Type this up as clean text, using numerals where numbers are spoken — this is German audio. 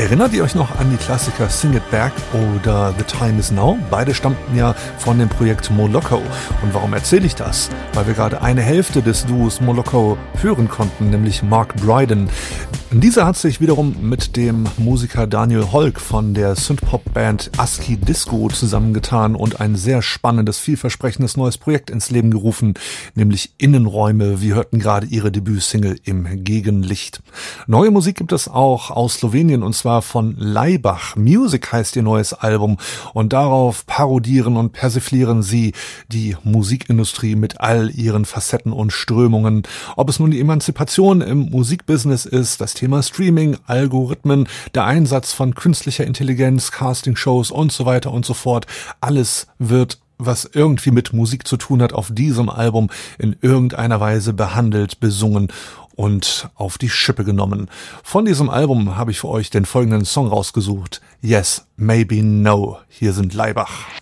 Erinnert ihr euch noch an die Klassiker Sing It Back oder The Time Is Now? Beide stammten ja von dem Projekt Moloko. Und warum erzähle ich das? Weil wir gerade eine Hälfte des Duos Moloko hören konnten, nämlich Mark Bryden. Dieser hat sich wiederum mit dem Musiker Daniel Holk von der Synthpop-Band ASCII Disco zusammengetan und ein sehr spannendes, vielversprechendes neues Projekt ins Leben gerufen, nämlich Innenräume. Wir hörten gerade ihre Debütsingle Im Gegenlicht. Neue Musik gibt es auch aus Slowenien, und zwar von Laibach. Music heißt ihr neues Album, und darauf parodieren und persiflieren sie die Musikindustrie mit all ihren Facetten und Strömungen. Ob es nun die Emanzipation im Musikbusiness ist, das Thema Streaming, Algorithmen, der Einsatz von künstlicher Intelligenz, Castingshows und so weiter und so fort. Alles wird, was irgendwie mit Musik zu tun hat, auf diesem Album in irgendeiner Weise behandelt, besungen und auf die Schippe genommen. Von diesem Album habe ich für euch den folgenden Song rausgesucht. Yes, Maybe No. Hier sind Laibach.